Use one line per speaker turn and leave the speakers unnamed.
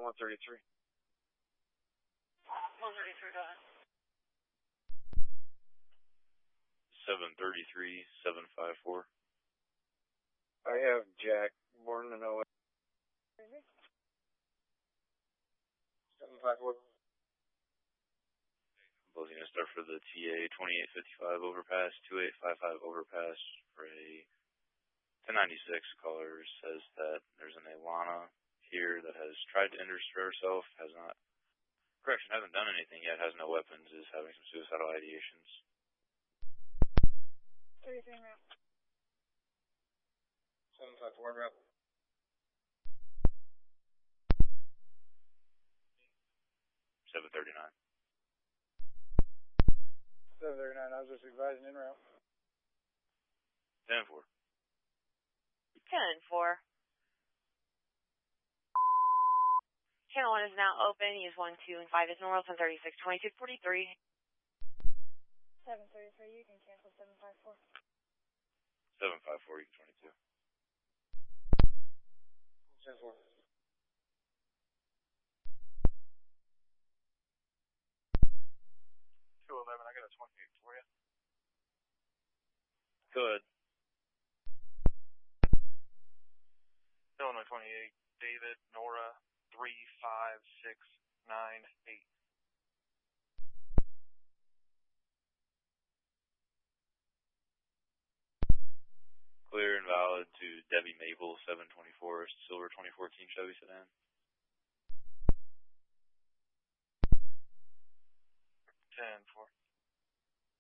133.
133, go ahead.
733, 754.
I have Jack, born in 08. 754.
Closing a start for the TA 2855 overpass, 2855 overpass for a 1096. Caller says that there's an Alana here that has tried to injure herself, hasn't done anything yet, has no weapons, is having some suicidal ideations.
33 route.
754 route.
739.
739, I was just advising en route.
10-4.
10-4. Channel 1 is now open. Use 1, 2, and 5 is normal. 1036, 2243. 733, you can cancel 754.
754, you can 22.
10-4. 211, I got a 28 for you.
Good.
Illinois 28, David, Nora, 35698.
Clear and valid to Debbie Mabel, 724, silver 2014 Chevy sedan.
10-4.